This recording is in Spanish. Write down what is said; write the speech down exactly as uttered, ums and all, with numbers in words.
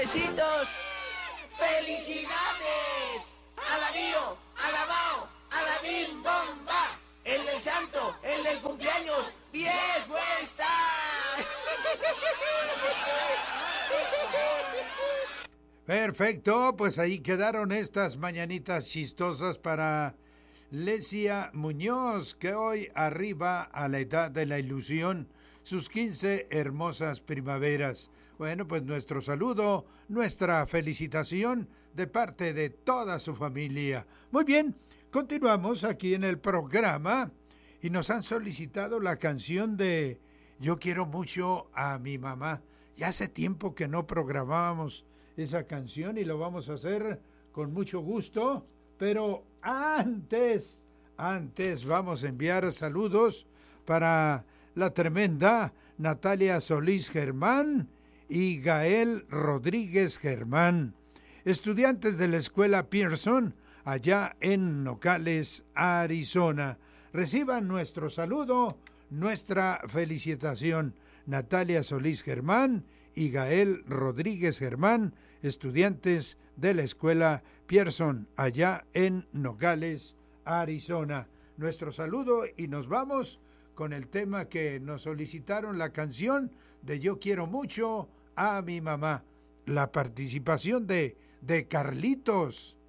Besitos. ¡Felicidades! ¡Alabío! ¡Alabao! ¡Alabim bomba! ¡El del santo! ¡El del cumpleaños! ¡Bien puesta! Perfecto, pues ahí quedaron estas mañanitas chistosas para Lesia Muñoz, que hoy arriba a la edad de la ilusión sus quince hermosas primaveras. Bueno, pues nuestro saludo, nuestra felicitación de parte de toda su familia. Muy bien, continuamos aquí en el programa y nos han solicitado la canción de Yo quiero mucho a mi mamá. Ya hace tiempo que no programábamos esa canción y lo vamos a hacer con mucho gusto, pero antes, antes vamos a enviar saludos para la tremenda Natalia Solís Germán y Gael Rodríguez Germán, estudiantes de la escuela Pearson, allá en Nogales, Arizona. Reciban nuestro saludo, nuestra felicitación. Natalia Solís Germán y Gael Rodríguez Germán, estudiantes de la escuela Pearson, allá en Nogales, Arizona. Nuestro saludo y nos vamos con el tema que nos solicitaron, la canción de Yo quiero mucho a mi mamá. La participación de, de Carlitos.